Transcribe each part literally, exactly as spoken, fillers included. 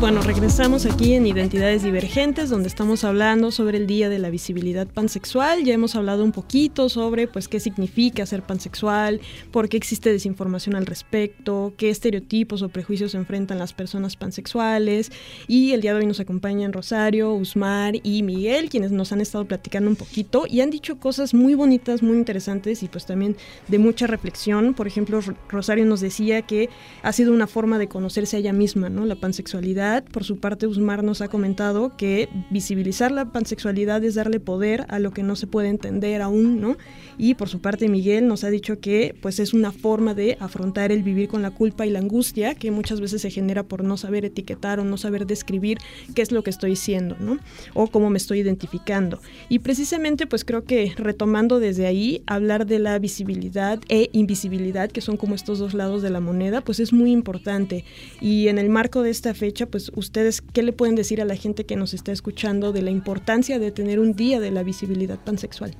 bueno, regresamos aquí en Identidades Divergentes, donde estamos hablando sobre el Día de la Visibilidad Pansexual. Ya hemos hablado un poquito sobre pues qué significa ser pansexual, por qué existe desinformación al respecto, qué estereotipos o prejuicios enfrentan las personas pansexuales. Y el día de hoy nos acompañan Rosario, Usmar y Miguel, quienes nos han estado platicando un poquito y han dicho cosas muy bonitas, muy interesantes y pues también de mucha reflexión. Por ejemplo, Rosario nos decía que ha sido una forma de conocerse a ella misma, ¿no? La pansexualidad. Por su parte, Usmar nos ha comentado que visibilizar la pansexualidad es darle poder a lo que no se puede entender aún, ¿no? Y por su parte, Miguel nos ha dicho que pues es una forma de afrontar el vivir con la culpa y la angustia que muchas veces se genera por no saber etiquetar o no saber describir qué es lo que estoy siendo, ¿no? O cómo me estoy identificando. Y precisamente pues creo que retomando desde ahí, hablar de la visibilidad e invisibilidad, que son como estos dos lados de la moneda, pues es muy importante. Y en el marco de esta fecha, pues ustedes, ¿qué le pueden decir a la gente que nos está escuchando de la importancia de tener un día de la visibilidad pansexual?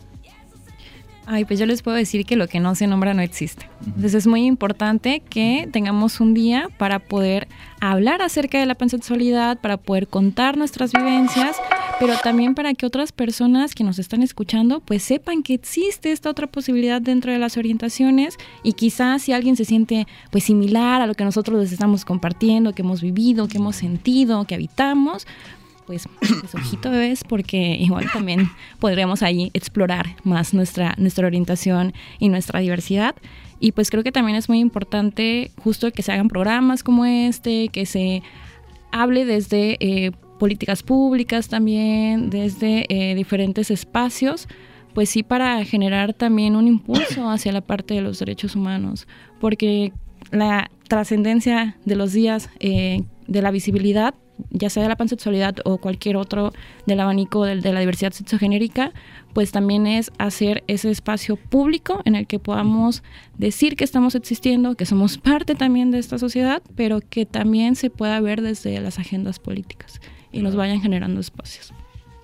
Ay, pues yo les puedo decir que lo que no se nombra no existe. Entonces es muy importante que tengamos un día para poder hablar acerca de la pansexualidad, para poder contar nuestras vivencias, pero también para que otras personas que nos están escuchando pues sepan que existe esta otra posibilidad dentro de las orientaciones y quizás si alguien se siente pues similar a lo que nosotros les estamos compartiendo, que hemos vivido, que hemos sentido, que habitamos, pues, pues ojito bebés, porque igual también podríamos ahí explorar más nuestra, nuestra orientación y nuestra diversidad. Y pues creo que también es muy importante justo que se hagan programas como este, que se hable desde eh, políticas públicas también, desde eh, diferentes espacios, pues sí, para generar también un impulso hacia la parte de los derechos humanos, porque la trascendencia de los días eh, de la visibilidad, ya sea de la pansexualidad o cualquier otro del abanico de, de la diversidad sexogenérica, pues también es hacer ese espacio público en el que podamos decir que estamos existiendo, que somos parte también de esta sociedad, pero que también se pueda ver desde las agendas políticas y nos vayan generando espacios.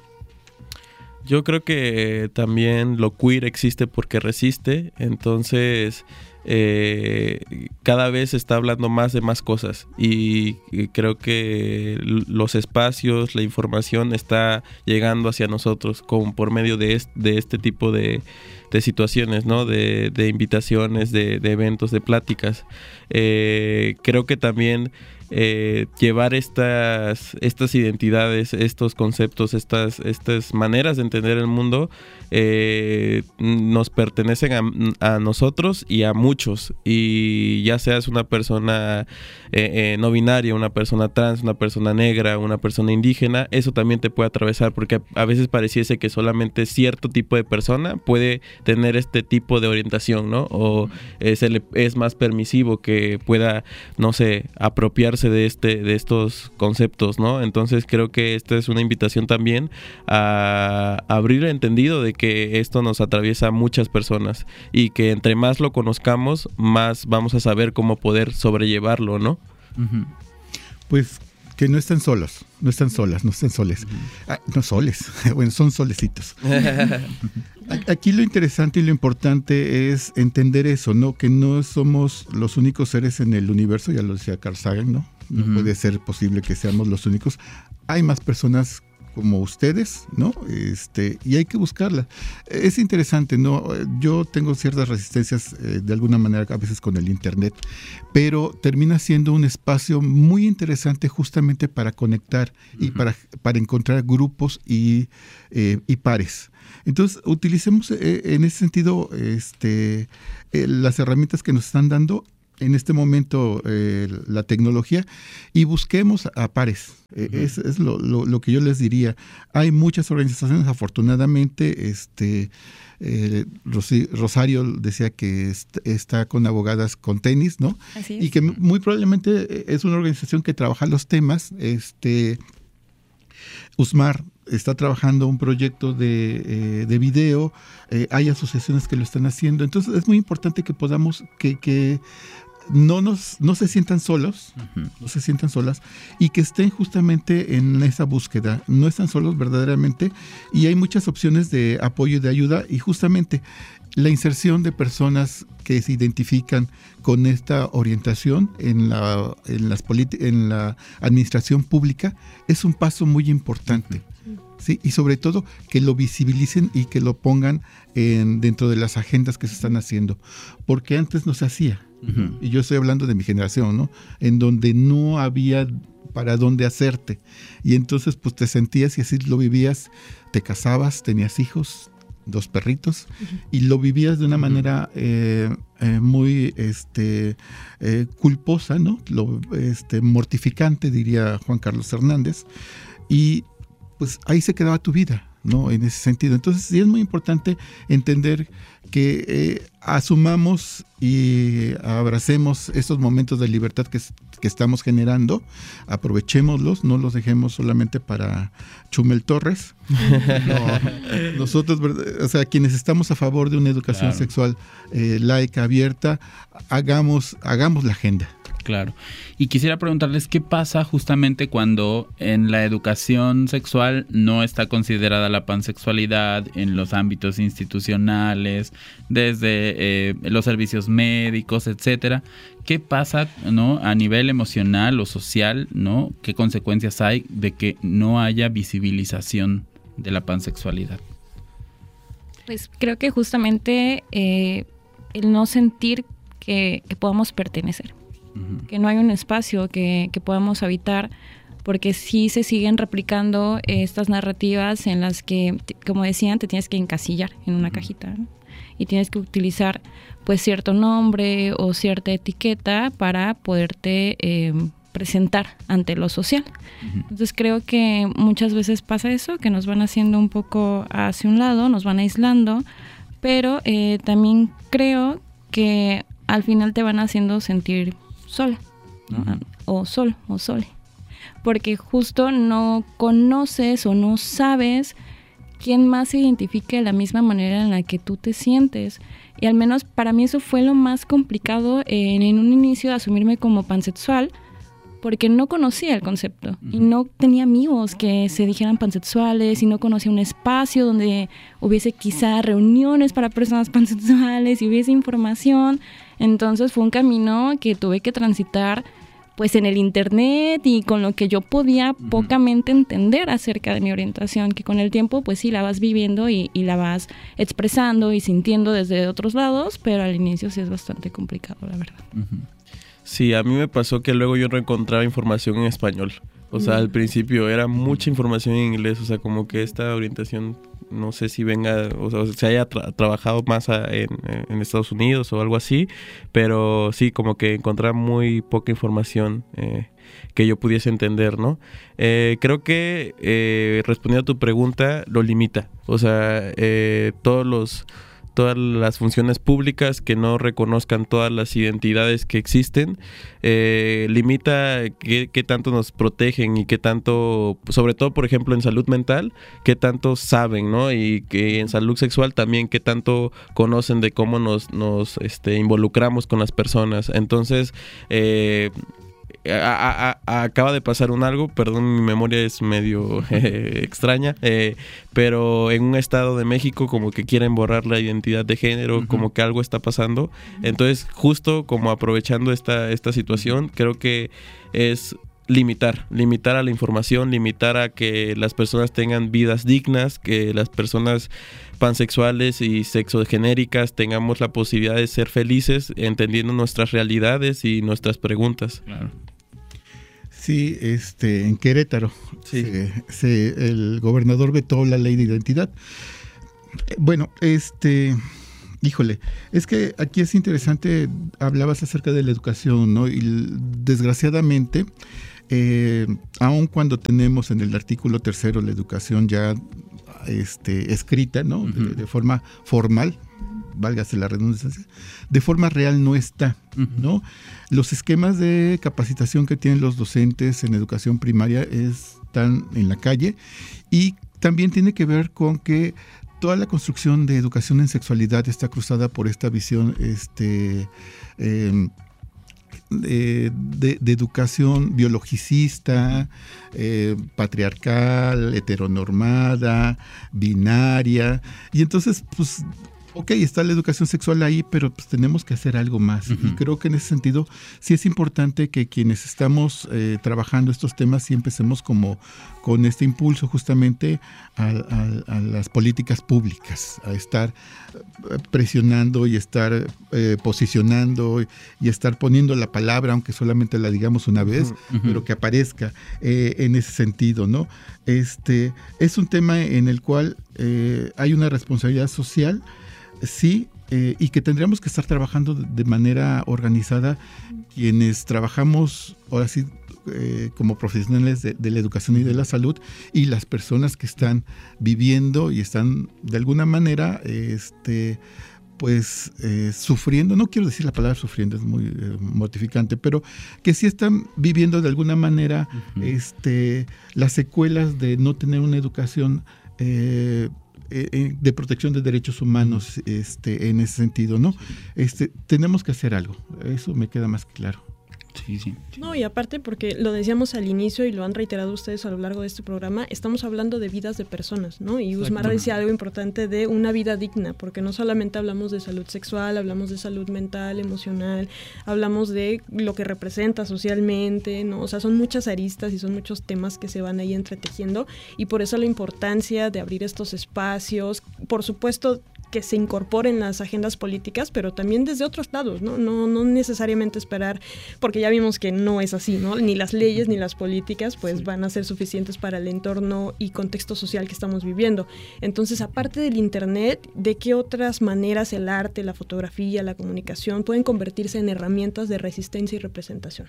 Yo creo que también lo queer existe porque resiste, entonces eh, cada vez se está hablando más de más cosas y, y creo que los espacios, la información está llegando hacia nosotros como por medio de, est- de este tipo de, de situaciones, ¿no? De, de invitaciones, de, de eventos, de pláticas. Eh, creo que también Eh, llevar estas, estas identidades, estos conceptos, estas, estas maneras de entender el mundo eh, nos pertenecen a, a nosotros y a muchos, y ya seas una persona eh, eh, no binaria, una persona trans, una persona negra, una persona indígena, eso también te puede atravesar, porque a, a veces pareciese que solamente cierto tipo de persona puede tener este tipo de orientación, ¿no? O eh, se le, es más permisivo que pueda, no sé, apropiarse de este de estos conceptos, ¿no? Entonces creo que esta es una invitación también a abrir el entendido de que esto nos atraviesa a muchas personas y que entre más lo conozcamos, más vamos a saber cómo poder sobrellevarlo, ¿no? Uh-huh. Pues que no están solos, no están solas, no están soles. Uh-huh. Ah, no soles, bueno, son solecitos. Aquí lo interesante y lo importante es entender eso, ¿no? Que no somos los únicos seres en el universo, ya lo decía Carl Sagan, ¿no? No uh-huh. puede ser posible que seamos los únicos. Hay más personas como ustedes, ¿no? Este, y hay que buscarla. Es interesante, ¿no? Yo tengo ciertas resistencias eh, de alguna manera a veces con el internet, pero termina siendo un espacio muy interesante justamente para conectar uh-huh. y para, para encontrar grupos y, eh, y pares. Entonces, utilicemos eh, en ese sentido este, eh, las herramientas que nos están dando en este momento eh, la tecnología y busquemos a pares. Eh, uh-huh. Es, es lo, lo, lo que yo les diría. Hay muchas organizaciones, afortunadamente, este, eh, Ros- Rosario decía que est- está con abogadas con tenis, ¿no? Así es. Y que muy probablemente es una organización que trabaja los temas. Este, Usmar está trabajando un proyecto de, eh, de video, eh, hay asociaciones que lo están haciendo, entonces es muy importante que podamos, que, que no nos no se sientan solos, uh-huh. no se sientan solas, y que estén justamente en esa búsqueda. No están solos verdaderamente, y hay muchas opciones de apoyo y de ayuda, y justamente la inserción de personas que se identifican con esta orientación en la, en las politi- en la administración pública es un paso muy importante. Sí, y sobre todo que lo visibilicen y que lo pongan en, dentro de las agendas que se están haciendo, porque antes no se hacía. Uh-huh. Y yo estoy hablando de mi generación, ¿no? En donde no había para dónde hacerte, y entonces pues te sentías y así lo vivías, te casabas, tenías hijos, dos perritos, uh-huh. y lo vivías de una manera eh, eh, muy este, eh, culposa, ¿no? Lo, este, mortificante, diría Juan Carlos Hernández, y pues ahí se quedaba tu vida, ¿no? En ese sentido. Entonces sí es muy importante entender que eh, asumamos y abracemos estos momentos de libertad que, que estamos generando, aprovechémoslos, no los dejemos solamente para Chumel Torres. No, nosotros, o sea, quienes estamos a favor de una educación claro. sexual eh, laica, abierta, hagamos, hagamos la agenda. Claro. Y quisiera preguntarles qué pasa justamente cuando en la educación sexual no está considerada la pansexualidad en los ámbitos institucionales, desde eh, los servicios médicos, etcétera. ¿Qué pasa, no, a nivel emocional o social, no? ¿Qué consecuencias hay de que no haya visibilización de la pansexualidad? Pues creo que justamente eh, el no sentir que, que podamos pertenecer. Que no hay un espacio que, que podamos habitar, porque sí se siguen replicando estas narrativas en las que, como decían, te tienes que encasillar en una cajita, ¿no? Y tienes que utilizar pues cierto nombre o cierta etiqueta para poderte eh, presentar ante lo social. Uh-huh. Entonces creo que muchas veces pasa eso, que nos van haciendo un poco hacia un lado, nos van aislando, pero eh, también creo que al final te van haciendo sentir sola, ¿no? Uh-huh. o solo, o sole, porque justo no conoces o no sabes quién más se identifica de la misma manera en la que tú te sientes, y al menos para mí eso fue lo más complicado en, en un inicio de asumirme como pansexual, porque no conocía el concepto, uh-huh. y no tenía amigos que se dijeran pansexuales, y no conocía un espacio donde hubiese quizá reuniones para personas pansexuales y hubiese información. Entonces fue un camino que tuve que transitar pues en el internet y con lo que yo podía uh-huh. pocamente entender acerca de mi orientación, que con el tiempo pues sí la vas viviendo y, y la vas expresando y sintiendo desde otros lados, pero al inicio sí es bastante complicado, la verdad. Uh-huh. Sí, a mí me pasó que luego yo no encontraba información en español. O sea, al principio era mucha información en inglés, o sea, como que esta orientación, no sé si venga, o sea, se haya tra- trabajado más a, en, en Estados Unidos o algo así, pero sí, como que encontraba muy poca información eh, que yo pudiese entender, ¿no? Eh, creo que, eh, respondiendo a tu pregunta, lo limita. O sea, eh, todos los... todas las funciones públicas que no reconozcan todas las identidades que existen, eh, limita qué, qué tanto nos protegen y qué tanto, sobre todo por ejemplo en salud mental, qué tanto saben, ¿no? Y que en salud sexual también qué tanto conocen de cómo nos, nos este, involucramos con las personas. Entonces, eh, A, a, a, acaba de pasar un algo, perdón, mi memoria es medio eh, extraña, eh, pero en un estado de México como que quieren borrar la identidad de género, uh-huh. como que algo está pasando. Entonces, justo como aprovechando esta, esta situación, creo que es limitar, limitar a la información, limitar a que las personas tengan vidas dignas, que las personas pansexuales y sexogenéricas tengamos la posibilidad de ser felices, entendiendo nuestras realidades y nuestras preguntas. Claro. Sí, este, en Querétaro, sí. se, se, el gobernador vetó la ley de identidad. Bueno, este, híjole, es que aquí es interesante, hablabas acerca de la educación, ¿no? Y desgraciadamente, eh, aun cuando tenemos en el artículo tercero la educación ya este, escrita, ¿no? Uh-huh. de, de forma formal, válgase la redundancia, de forma real no está, ¿no? Los esquemas de capacitación que tienen los docentes en educación primaria están en la calle, y también tiene que ver con que toda la construcción de educación en sexualidad está cruzada por esta visión este, eh, eh, de, de educación biologicista, eh, patriarcal, heteronormada, binaria, y entonces pues ok, está la educación sexual ahí, pero pues tenemos que hacer algo más. Uh-huh. Y creo que en ese sentido sí es importante que quienes estamos eh, trabajando estos temas sí empecemos como con este impulso justamente a, a, a las políticas públicas, a estar presionando y estar eh, posicionando y, y estar poniendo la palabra, aunque solamente la digamos una vez, uh-huh. pero que aparezca eh, en ese sentido, ¿no? Este, es un tema en el cual eh, hay una responsabilidad social. Sí, eh, y que tendríamos que estar trabajando de manera organizada quienes trabajamos, ahora sí, eh, como profesionales de, de la educación y de la salud, y las personas que están viviendo y están de alguna manera, este, pues, eh, sufriendo, no quiero decir la palabra sufriendo, es muy eh, mortificante, pero que sí están viviendo de alguna manera uh-huh. este, las secuelas de no tener una educación eh, de protección de derechos humanos este, en ese sentido, ¿no? Este, tenemos que hacer algo, eso me queda más claro. Sí, sí. No, y aparte porque lo decíamos al inicio y lo han reiterado ustedes a lo largo de este programa, estamos hablando de vidas de personas, ¿no? Y Usmar decía algo importante de una vida digna, porque no solamente hablamos de salud sexual, hablamos de salud mental, emocional, hablamos de lo que representa socialmente, ¿no? O sea, son muchas aristas y son muchos temas que se van ahí entretejiendo, y por eso la importancia de abrir estos espacios, por supuesto, que se incorporen las agendas políticas, pero también desde otros lados, ¿no? No, no necesariamente esperar, porque ya vimos que no es así, ¿no? Ni las leyes ni las políticas pues sí. van a ser suficientes para el entorno y contexto social que estamos viviendo. Entonces, aparte del internet, ¿de qué otras maneras el arte, la fotografía, la comunicación pueden convertirse en herramientas de resistencia y representación?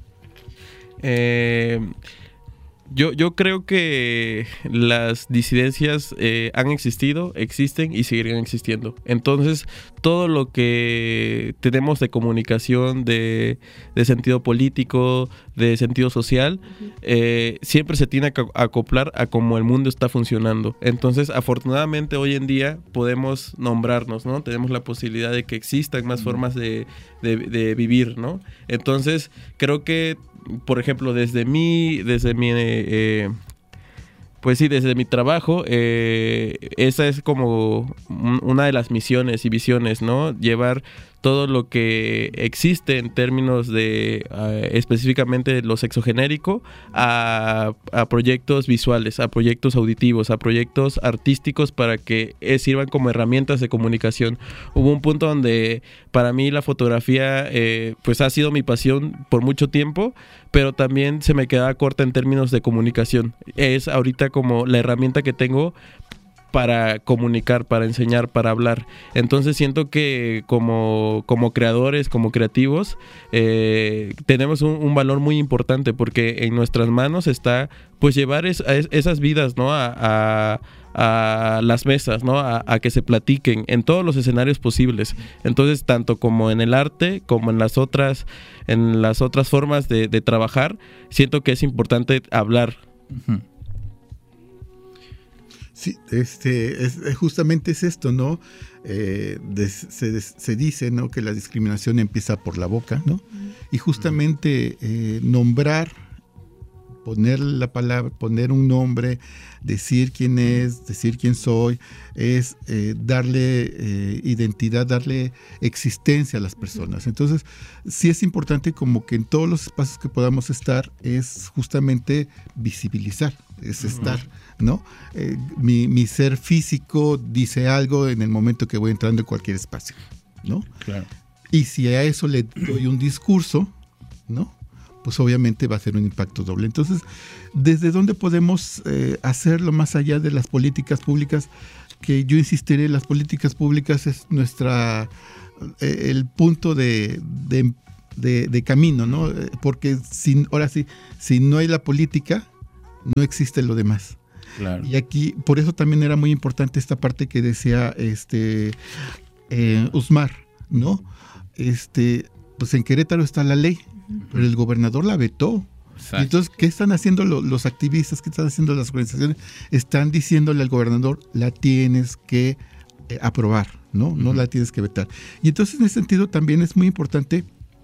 Eh... Yo, yo creo que las disidencias eh, han existido, existen y seguirán existiendo. Entonces, todo lo que tenemos de comunicación, de, de sentido político, de sentido social, uh-huh. eh, siempre se tiene que acoplar a cómo el mundo está funcionando. Entonces, afortunadamente, hoy en día podemos nombrarnos, ¿no? Tenemos la posibilidad de que existan más uh-huh. formas de, de, de vivir, ¿no? Entonces, creo que por ejemplo, desde mi, desde mi, eh, pues sí, desde mi trabajo, eh, esa es como una de las misiones y visiones, ¿no? Llevar todo lo que existe en términos de uh, específicamente lo sexogenérico a, a proyectos visuales, a proyectos auditivos, a proyectos artísticos para que eh, sirvan como herramientas de comunicación. Hubo un punto donde para mí la fotografía eh, pues ha sido mi pasión por mucho tiempo, pero también se me quedaba corta en términos de comunicación. Es ahorita como la herramienta que tengo para comunicar, para enseñar, para hablar. Entonces siento que como, como creadores, como creativos, eh, tenemos un, un valor muy importante porque en nuestras manos está pues llevar es, a es, esas vidas, ¿no? A, a, a las mesas, ¿no? A, a que se platiquen en todos los escenarios posibles. Entonces, tanto como en el arte, como en las otras, en las otras formas de, de trabajar, siento que es importante hablar. Uh-huh. Sí, este, es, justamente es esto, ¿no? Eh, de, se, se dice, ¿no? Que la discriminación empieza por la boca, ¿no? Y justamente eh, nombrar, poner la palabra, poner un nombre, decir quién es, decir quién soy, es eh, darle eh, identidad, darle existencia a las personas. Entonces, sí es importante como que en todos los espacios que podamos estar es justamente visibilizar, es estar, ¿no? Eh, mi, mi ser físico dice algo en el momento que voy entrando en cualquier espacio, ¿no? Claro. Y si a eso le doy un discurso, ¿no? Pues obviamente va a ser un impacto doble. Entonces, ¿desde dónde podemos eh, hacerlo más allá de las políticas públicas? Que yo insistiré, las políticas públicas es nuestra eh, el punto de, de, de, de camino, ¿no? Porque sin, ahora sí, si no hay la política, no existe lo demás. Claro. Y aquí, por eso también era muy importante esta parte que decía este eh, Usmar, ¿no? Este, pues en Querétaro está la ley, pero el gobernador la vetó. Exacto. Y entonces, ¿qué están haciendo los, los activistas? ¿Qué están haciendo las organizaciones? Están diciéndole al gobernador, la tienes que eh, aprobar, ¿no? No uh-huh. la tienes que vetar. Y entonces, en ese sentido, también es muy importante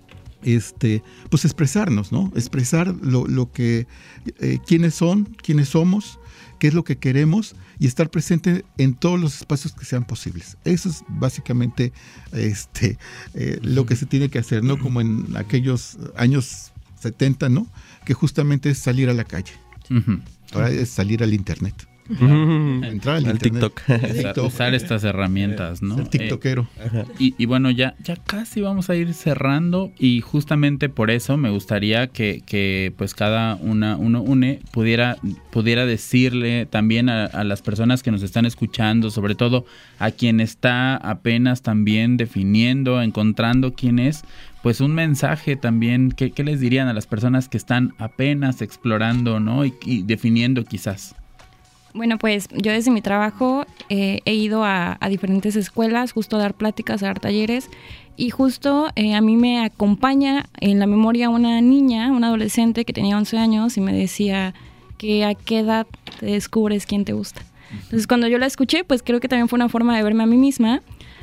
este, pues expresarnos, ¿no? Expresar lo, lo que, eh, quiénes son, quiénes somos, qué es lo que queremos y estar presente en todos los espacios que sean posibles. Eso es básicamente este, eh, lo que se tiene que hacer, ¿no? Como en aquellos años setenta, ¿no? Que justamente es salir a la calle. Uh-huh. Ahora es salir al internet. Uh-huh. Entrar al, al internet. TikTok. TikTok. Usar estas herramientas, ¿no? El tiktokero. Eh, y, y bueno, ya, ya casi vamos a ir cerrando y justamente por eso me gustaría que, que pues cada una, uno une pudiera, pudiera decirle también a, a las personas que nos están escuchando, sobre todo a quien está apenas también definiendo, encontrando quién es, pues un mensaje también, ¿qué, qué les dirían a las personas que están apenas explorando, ¿no? Y, y definiendo quizás. Bueno, pues yo desde mi trabajo eh, he ido a, a diferentes escuelas justo a dar pláticas, a dar talleres y justo eh, a mí me acompaña en la memoria una niña, una adolescente que tenía once años y me decía que a qué edad te descubres quién te gusta. Entonces cuando yo la escuché, pues creo que también fue una forma de verme a mí misma,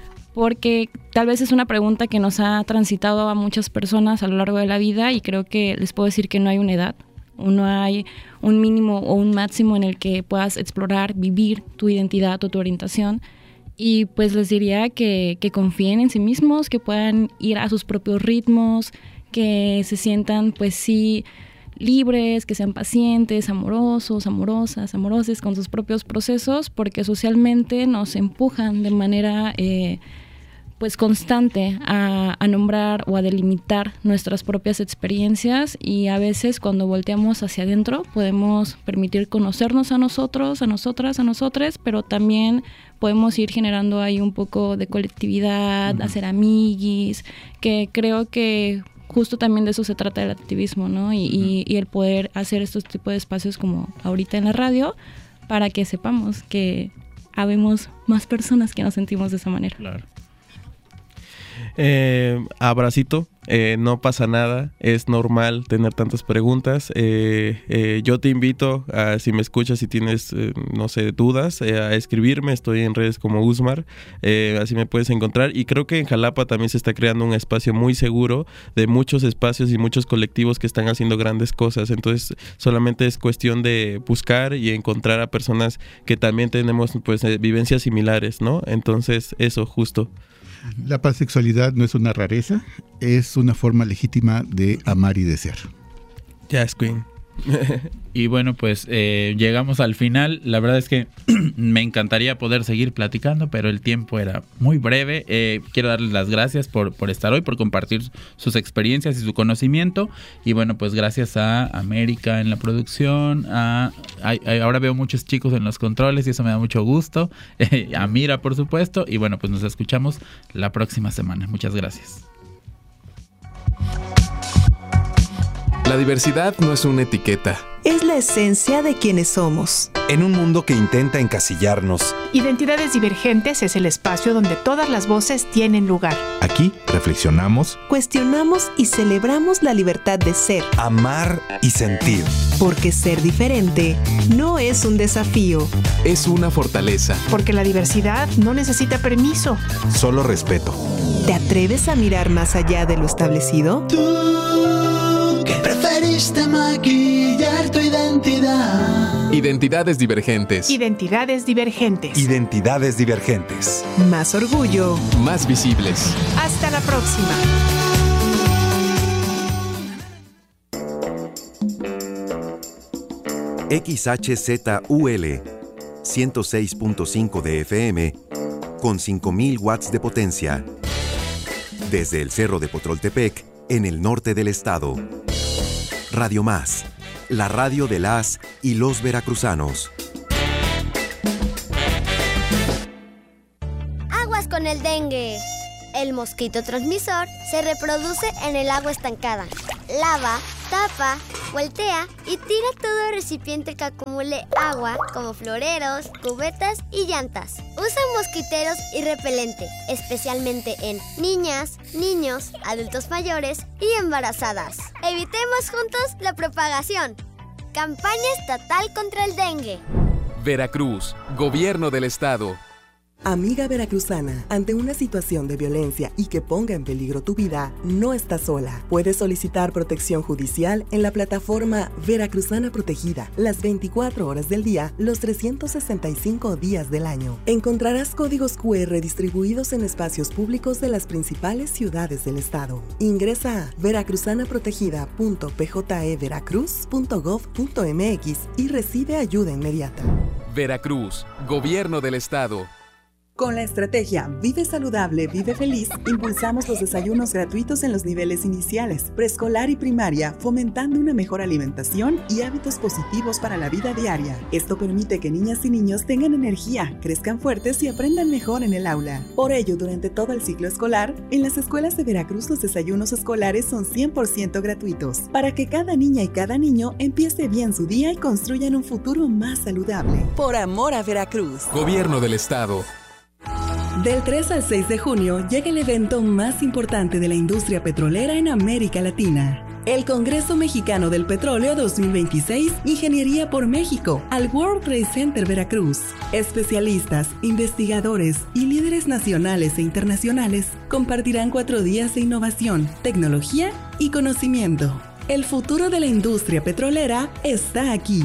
porque tal vez es una pregunta que nos ha transitado a muchas personas a lo largo de la vida y creo que les puedo decir que no hay una edad. No hay un mínimo o un máximo en el que puedas explorar, vivir tu identidad o tu orientación. Y pues les diría que, que confíen en sí mismos, que puedan ir a sus propios ritmos, que se sientan pues sí libres, que sean pacientes, amorosos, amorosas, amoroses con sus propios procesos, porque socialmente nos empujan de manera eh, pues constante a, a nombrar o a delimitar nuestras propias experiencias y a veces cuando volteamos hacia adentro podemos permitir conocernos a nosotros, a nosotras, a nosotres, pero también podemos ir generando ahí un poco de colectividad, uh-huh. hacer amiguis, que creo que justo también de eso se trata el activismo, ¿no? Y, uh-huh. y, y el poder hacer estos tipos de espacios como ahorita en la radio para que sepamos que habemos más personas que nos sentimos de esa manera. Claro. Eh, abracito, eh, no pasa nada, es normal tener tantas preguntas. Eh, eh, yo te invito a, si me escuchas, si tienes, eh, no sé, dudas, eh, a escribirme. Estoy en redes como Usmar, eh, así me puedes encontrar. Y creo que en Jalapa también se está creando un espacio muy seguro de muchos espacios y muchos colectivos que están haciendo grandes cosas. Entonces, solamente es cuestión de buscar y encontrar a personas que también tenemos, pues, eh, vivencias similares, ¿no? Entonces, eso, justo. La pansexualidad no es una rareza, es una forma legítima de amar y desear. Yes, Queen. Y bueno, pues eh, llegamos al final. La verdad es que me encantaría poder seguir platicando, pero el tiempo era muy breve. Eh, quiero darles las gracias por, por estar hoy, por compartir sus experiencias y su conocimiento. Y bueno, pues gracias a América en la producción. A, a, a ahora veo muchos chicos en los controles y eso me da mucho gusto. Eh, a Mira, por supuesto. Y bueno, pues nos escuchamos la próxima semana. Muchas gracias. La diversidad no es una etiqueta. Es la esencia de quienes somos. En un mundo que intenta encasillarnos, Identidades Divergentes es el espacio donde todas las voces tienen lugar. aquí reflexionamos, Cuestionamos y celebramos la libertad de ser. amar y sentir. Porque ser diferente no es un desafío. Es una fortaleza. Porque la diversidad no necesita permiso. Solo respeto. ¿Te atreves a mirar más allá de lo establecido? Que preferiste maquillar tu identidad. Identidades divergentes. Identidades Divergentes. Identidades divergentes. Más orgullo. Más visibles. Hasta la próxima. X H Z U L ciento seis punto cinco de F M con cinco mil watts de potencia. Desde el Cerro de Potroltepec, en el norte del estado. Radio Más, la radio de las y los veracruzanos. Aguas con el dengue. El mosquito transmisor se reproduce en el agua estancada. Lava, tapa, voltea y tira todo recipiente que acumule agua, como floreros, cubetas y llantas. Usa mosquiteros y repelente, especialmente en niñas, niños, adultos mayores y embarazadas. Evitemos juntos la propagación. Campaña estatal contra el dengue. Veracruz, Gobierno del Estado. Amiga veracruzana, ante una situación de violencia y que ponga en peligro tu vida, no estás sola. Puedes solicitar protección judicial en la plataforma Veracruzana Protegida, las veinticuatro horas del día, los trescientos sesenta y cinco días del año. Encontrarás códigos cu erre distribuidos en espacios públicos de las principales ciudades del estado. Ingresa a veracruzana protegida punto p j e veracruz punto gov punto m x y recibe ayuda inmediata. Veracruz, Gobierno del Estado. Con la estrategia Vive Saludable, Vive Feliz, impulsamos los desayunos gratuitos en los niveles iniciales, preescolar y primaria, fomentando una mejor alimentación y hábitos positivos para la vida diaria. Esto permite que niñas y niños tengan energía, crezcan fuertes y aprendan mejor en el aula. Por ello, durante todo el ciclo escolar, en las escuelas de Veracruz los desayunos escolares son cien por ciento gratuitos, para que cada niña y cada niño empiece bien su día y construyan un futuro más saludable. Por amor a Veracruz. Gobierno del Estado. Del tres al seis de junio llega el evento más importante de la industria petrolera en América Latina. El Congreso Mexicano del Petróleo dos mil veintiséis, Ingeniería por México, al World Trade Center Veracruz. Especialistas, investigadores y líderes nacionales e internacionales compartirán cuatro días de innovación, tecnología y conocimiento. El futuro de la industria petrolera está aquí.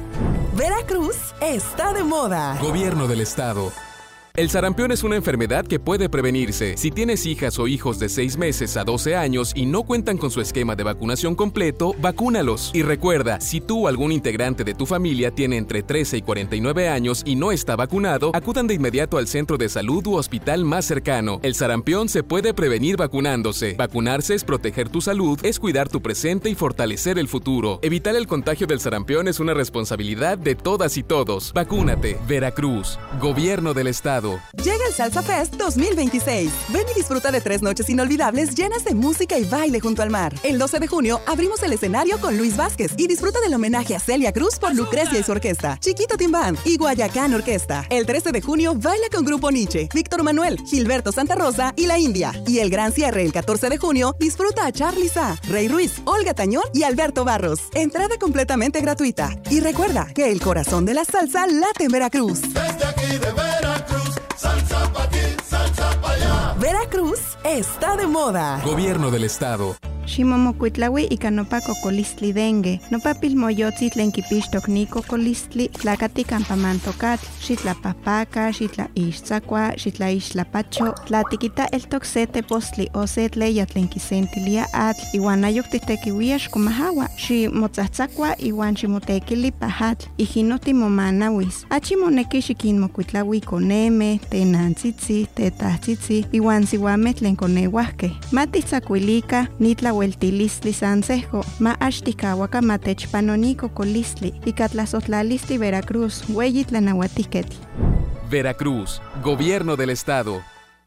Veracruz está de moda. Gobierno del Estado. El sarampión es una enfermedad que puede prevenirse. Si tienes hijas o hijos de seis meses a doce años y no cuentan con su esquema de vacunación completo, vacúnalos. Y recuerda, si tú o algún integrante de tu familia tiene entre trece y cuarenta y nueve años y no está vacunado, acudan de inmediato al centro de salud u hospital más cercano. El sarampión se puede prevenir vacunándose. Vacunarse es proteger tu salud, es cuidar tu presente y fortalecer el futuro. Evitar el contagio del sarampión es una responsabilidad de todas y todos. Vacúnate. Veracruz, Gobierno del Estado. Llega el Salsa Fest dos mil veintiséis. Ven y disfruta de tres noches inolvidables llenas de música y baile junto al mar. El doce de junio abrimos el escenario con Luis Vázquez y disfruta del homenaje a Celia Cruz por Lucrecia y su orquesta, Chiquito Team Band y Guayacán Orquesta. El trece de junio baila con Grupo Nietzsche, Víctor Manuel, Gilberto Santa Rosa y La India. Y el gran cierre el catorce de junio disfruta a Charly Sa, Rey Ruiz, Olga Tañón y Alberto Barros. Entrada completamente gratuita. Y recuerda que el corazón de la salsa late en Veracruz. Desde aquí de Veracruz, salsa pa' aquí, salsa pa' allá. Veracruz está de moda. Gobierno del Estado. Ximomocuitlaui ika nopa cocolistli dengue, nopa pilmoyotzi tlen kipixtok ni cocolistli, tlakati campamantocatl, xitlapahpaca, xitlaixtzakua, xitlaixtlapacho, tlatikita eltok se tepostli o se tleya tlen kisentilia atl, iwan ayok titekiuia xkomahawa, ximotzatzakua iwan ximotekili pahatl, ijino timomanawis. Achi moneki xikinmokuitlaui koneme, tenantzitzi, tetahtzitzi, iwan siuameh tlen koneuahkeh. Matitzakuilika, nitla Hueltilistli Sansejo, ma Ashtikawaka Matechpanonico Colistli, y Catlazotlalisti Veracruz, Hueyitlanahuatiquetl. Veracruz, Gobierno del Estado.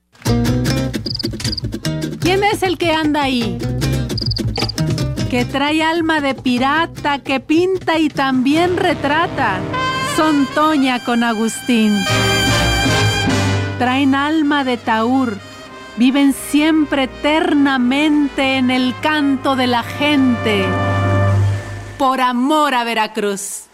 ¿Quién es el que anda ahí? Que trae alma de pirata, que pinta y también retrata. Son Toña con Agustín. Traen alma de taur. Viven siempre eternamente en el canto de la gente. Por amor a Veracruz.